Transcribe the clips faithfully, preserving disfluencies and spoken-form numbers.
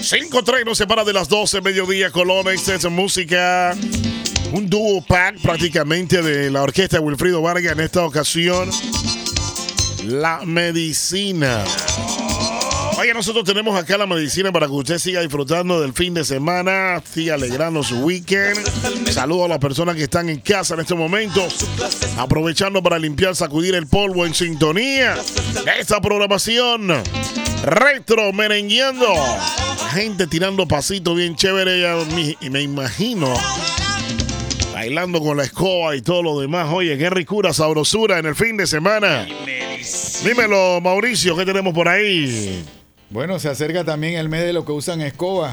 cinco tres nos separa de las doce, mediodía, Colón. Esta es música, un dúo pack prácticamente de la orquesta de Wilfrido Vargas. En esta ocasión, La Medicina. Oye, nosotros tenemos acá La Medicina para que usted siga disfrutando del fin de semana, siga alegrando su weekend. Saludo a las personas que están en casa en estos momentos, aprovechando para limpiar, sacudir el polvo en sintonía de esta programación. Retro merengueando, gente tirando pasitos bien chévere y me imagino bailando con la escoba y todo lo demás. Oye, qué ricura, sabrosura en el fin de semana. Dímelo, Mauricio, ¿qué tenemos por ahí? Bueno, se acerca también el mes de los que usan escoba.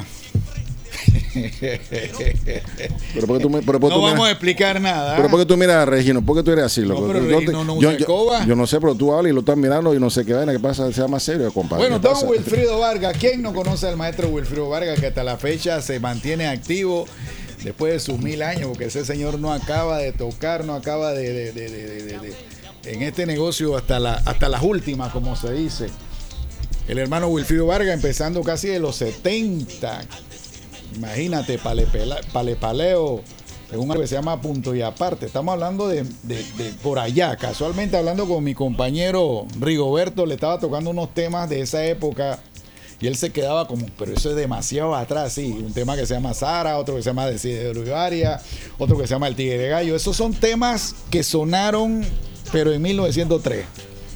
Pero porque tú me, pero porque no tú vamos miras, a explicar nada. Pero porque tú miras a Regino, porque tú eres así, loco. No, pero yo, Regino no yo, usa yo, escoba. Yo no sé, pero tú hablas y lo estás mirando y no sé qué vaina, qué pasa, sea más serio, compadre. Bueno, don Wilfrido Vargas, ¿quién no conoce al maestro Wilfrido Vargas, que hasta la fecha se mantiene activo después de sus mil años? Porque ese señor no acaba de tocar, no acaba de, de, de, de, de, de, de en este negocio hasta, la, hasta las últimas, como se dice. El hermano Wilfrido Vargas empezando casi de los setenta. Imagínate, palepela, palepaleo en un algo que se llama Punto y Aparte. Estamos hablando de, de, de por allá. Casualmente hablando con mi compañero Rigoberto, le estaba tocando unos temas de esa época y él se quedaba como, pero eso es demasiado atrás, sí. Un tema que se llama Sara, otro que se llama Desiderio Ibaria, otro que se llama El Tigre Gallo. Esos son temas que sonaron, pero en mil novecientos tres.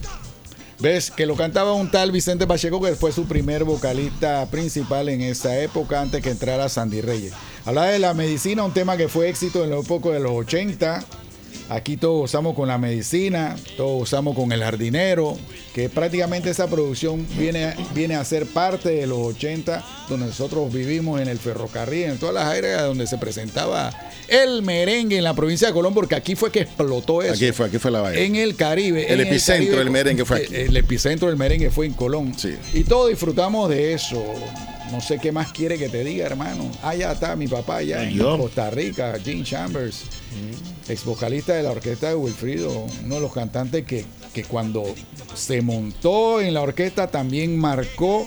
¿Ves? Que lo cantaba un tal Vicente Pacheco, que fue su primer vocalista principal en esa época, antes que entrara Sandy Reyes. Hablaba de La Medicina, un tema que fue éxito en la época de los ochenta. Aquí todos gozamos con La Medicina, todos gozamos con El Jardinero, que prácticamente esa producción viene, viene a ser parte de los ochenta, donde nosotros vivimos en el ferrocarril, en todas las áreas donde se presentaba el merengue en la provincia de Colón, porque aquí fue que explotó eso. Aquí fue, aquí fue la vaina. En el Caribe. El en epicentro el Caribe, del merengue fue aquí. El, el epicentro del merengue fue en Colón. Sí. Y todos disfrutamos de eso. No sé qué más quiere que te diga, hermano. Allá está mi papá, allá en Costa Rica, Gene Chambers, mm. ex vocalista de la orquesta de Wilfrido, uno de los cantantes que, que cuando se montó en la orquesta también marcó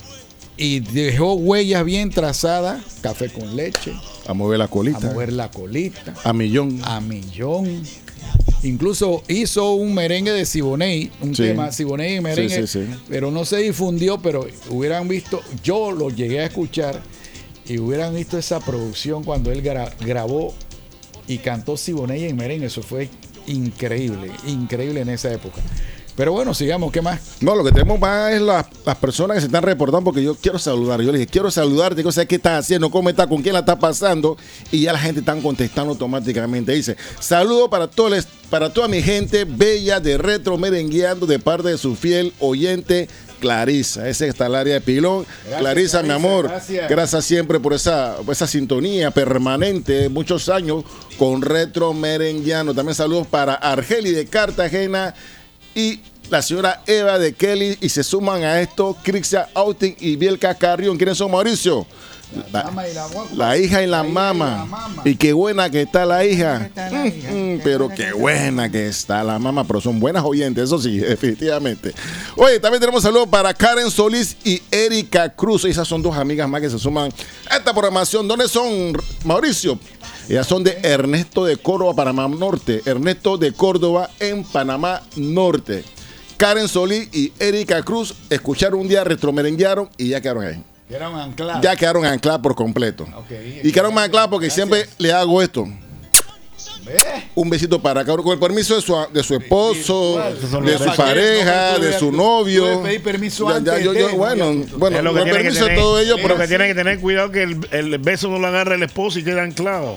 y dejó huellas bien trazadas. Café con leche. A mover la colita. A mover la colita. A millón. A millón. Incluso hizo un merengue de Siboney, un sí. tema, Siboney y merengue, sí, sí, sí. pero no se difundió, pero hubieran visto, yo lo llegué a escuchar y hubieran visto esa producción cuando él gra- grabó y cantó Siboney y merengue. Eso fue increíble, increíble en esa época. Pero bueno, sigamos, ¿qué más? No, lo que tenemos más es la, las personas que se están reportando, porque yo quiero saludar. Yo le dije, quiero saludarte, quiero saber qué estás haciendo, cómo estás, con quién la estás pasando. Y ya la gente está contestando automáticamente. Dice, saludo para, todo les, para toda mi gente bella de Retro Merengueando, de parte de su fiel oyente Clarisa. Ese está el área de Pilón. Gracias, Clarisa, Clarisa, mi amor, gracias. gracias siempre por esa, por esa sintonía permanente, muchos años con Retro Merengueando. También saludos para Argeli de Cartagena y la señora Eva de Kelly, y se suman a esto Crixia Autin y Bielka Carrión. ¿Quiénes son, Mauricio? La, la, la, la hija y la, la mamá. Y, y qué buena que está la hija. Está la hija. Mm, mm, pero qué buena que está la mamá. Pero son buenas oyentes, eso sí, definitivamente. Oye, también tenemos saludos para Karen Solís y Erika Cruz. Esas son dos amigas más que se suman a esta programación. ¿Dónde son, Mauricio? Ellas son de Ernesto de Córdoba, Panamá Norte. Ernesto de Córdoba en Panamá Norte. Karen Solís y Erika Cruz escucharon un día, retromerenguearon y ya quedaron ahí. Quedaron anclados. Ya quedaron anclados por completo. Okay, y quedaron más anclados porque gracias. Siempre le hago esto. ¿Ve? Un besito para acá, con el permiso de su, de su esposo, de su pareja, de su novio. Puedes pedir permiso antes. Ya, yo, yo, bueno, bueno, lo que con el permiso tener, de todo ello. Pero que tiene que tener cuidado que el, el beso no lo agarre el esposo y queda anclado.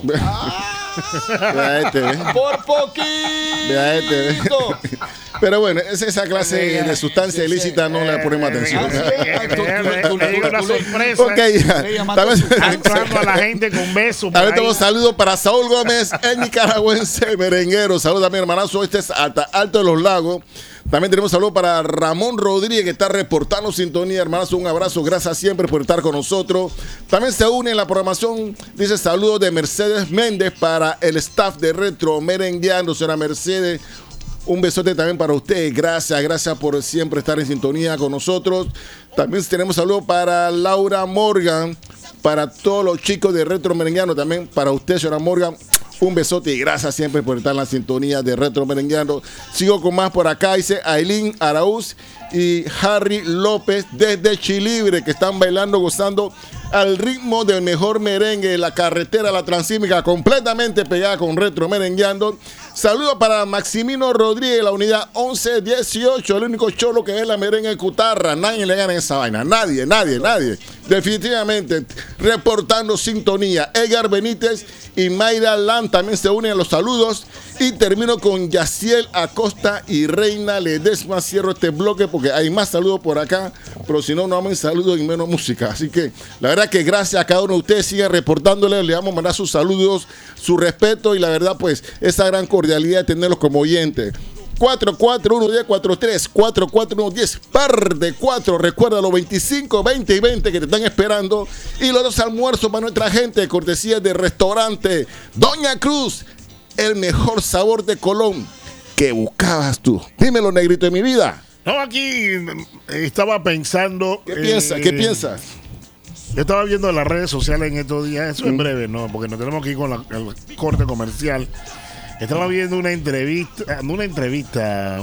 Vea este, ¿eh? Por poquito. Vea este, ¿eh? Pero bueno, es esa clase de, de sustancia ilícita, no le ponemos atención. Una sorpresa. Ok, ya. Entrando a la gente con besos. También tenemos saludos para Saúl Gómez, el nicaragüense merenguero. Saludos a mi hermanazo, este es Alta, Alto de los Lagos. También tenemos saludos para Ramón Rodríguez, que está reportando sintonía. Hermanazo, un abrazo, gracias siempre por estar con nosotros. También se une en la programación, dice saludos de Mercedes Méndez para el staff de Retro Merengueando. Señora Mercedes, Un besote también para usted. Gracias, gracias por siempre estar en sintonía con nosotros. También tenemos saludos para Laura Morgan, para todos los chicos de Retro Merengueano. También para usted, señora Morgan. Un besote y gracias siempre por estar en la sintonía de Retro Merengueano. Sigo con más por acá, dice Aileen Araúz y Harry López desde Chilibre, que están bailando, gozando al ritmo del mejor merengue, la carretera La Transísmica, completamente pegada con Retro Merengueando. Saludos para Maximino Rodríguez, la unidad once dieciocho, el único cholo que es la merengue Cutarra. Nadie le gana esa vaina, nadie, nadie, nadie. Definitivamente, reportando sintonía. Edgar Benítez y Mayra Lan también se unen a los saludos. Y termino con Yaciel Acosta y Reina Ledesma. Cierro este bloque porque hay más saludos por acá, pero si no, no vamos en saludos y menos música. Así que la verdad que gracias a cada uno de ustedes. Sigan reportándole, le vamos a mandar sus saludos, su respeto y la verdad pues esa gran cordialidad de tenerlos como oyentes. cuatro cuatro uno diez cuarenta y tres, cuatro cuatro uno diez, par de cuatro. Recuerda los veinticinco, veinte y veinte que te están esperando. Y los dos almuerzos para nuestra gente, cortesía de restaurante Doña Cruz, el mejor sabor de Colón. ¿Qué buscabas tú? Dímelo, negrito de mi vida. No, aquí estaba pensando. ¿Qué piensas? ¿Qué piensas? Yo estaba viendo las redes sociales en estos días, eso en breve, ¿no? Porque nos tenemos que ir con la, el corte comercial. Estaba viendo una entrevista, una entrevista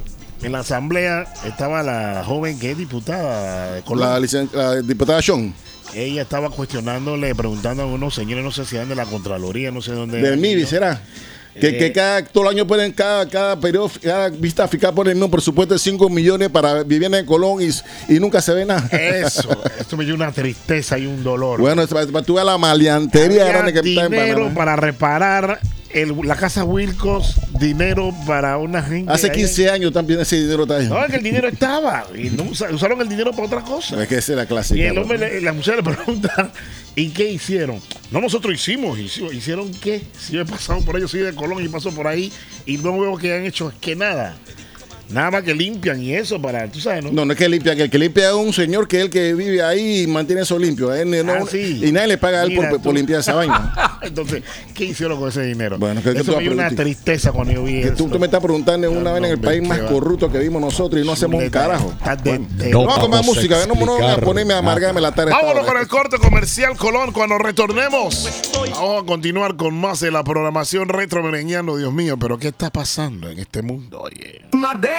en la asamblea. Estaba la joven que es diputada de Colón. La, licen- la diputada Sean. Ella estaba cuestionándole, preguntando a unos señores, no sé si eran de la Contraloría, no sé dónde. Del M I B I, ¿no? ¿será? Que, Eh, que cada, todo el año ponen, cada, cada periodo, cada vista fiscal ponen un presupuesto de cinco millones para vivienda en Colón y, y nunca se ve nada. Eso, esto me dio una tristeza y un dolor. Bueno, es para, para tú ver la maleantería Había grande que está en dinero Panamá. para reparar el- la casa Wilcos, dinero para una gente. Hace ahí. quince años también ese dinero está ahí. No, es que el dinero estaba y no usa- usaron el dinero para otra cosa. Es que esa es la clásica. Y el ¿no? hombre, le- la mujer le pregunta, ¿y qué hicieron? No, nosotros hicimos, hicimos. ¿Hicieron qué? Si yo he pasado por ahí, yo soy de Colón y paso por ahí y no veo que han hecho que nada. Nada más que limpian y eso para, tú sabes, ¿no? No, no es que limpia, que el que limpia es un señor que es el que vive ahí y mantiene eso limpio. Él no- Ah, sí. Y nadie le paga a él Mira por, tú. por limpiar esa vaina. Entonces, ¿qué hicieron con ese dinero? Bueno, ¿qué- qué eso tú me dio vas a una preguntar? tristeza cuando yo vi Que eso. tú, tú me estás preguntando en una No, vez en el hombre, país más qué va. corrupto que vimos nosotros y no hacemos un carajo. Está de- Bueno, de- No vamos con más vamos a música, no no voy a explicar ponerme a amargarme la tarde. Vámonos con el corte comercial, Colón. Cuando retornemos, vamos a continuar con más de la programación Retro Merengueando. Dios mío, pero ¿qué está pasando en este mundo? Oye.